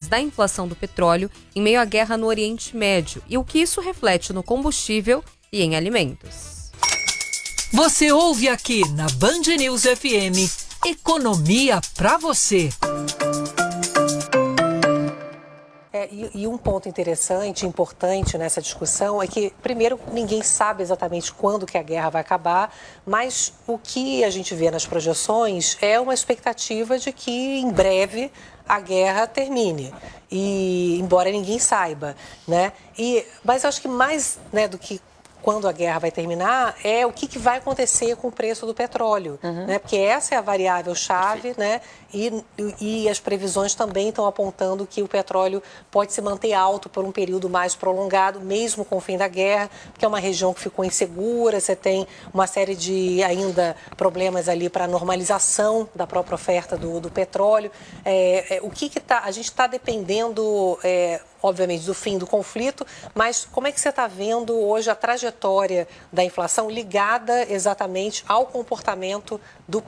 da inflação do petróleo em meio à guerra no Oriente Médio e o que isso reflete no combustível e em alimentos. Você ouve aqui na Band News FM, Economia pra você. E um ponto interessante, importante nessa discussão é que, primeiro, ninguém sabe exatamente quando que a guerra vai acabar, mas o que a gente vê nas projeções é uma expectativa de que, em breve, a guerra termine. E, embora ninguém saiba, né? Mas eu acho que mais, né, do que quando a guerra vai terminar, é o que vai acontecer com o preço do petróleo, né? Porque essa é a variável-chave, né? E as previsões também estão apontando que o petróleo pode se manter alto por um período mais prolongado, mesmo com o fim da guerra, porque é uma região que ficou insegura, você tem uma série de ainda problemas ali para a normalização da própria oferta do petróleo. A gente está dependendo, obviamente, do fim do conflito, mas como é que você está vendo hoje a trajetória da inflação ligada exatamente ao comportamento do